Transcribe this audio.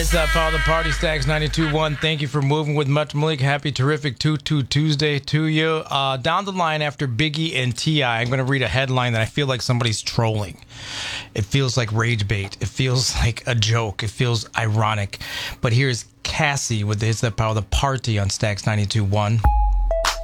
It's that Power the Party Stacks 92.1. Thank you for moving with Much Malik. Happy terrific 2-2 Tuesday to you. Down the line after Biggie and T.I., I'm going to read a headline that I feel like somebody's trolling. It feels like rage bait. It feels like a joke. It feels ironic. But here's Cassie with the Hits That Power the Party on Stacks 92.1.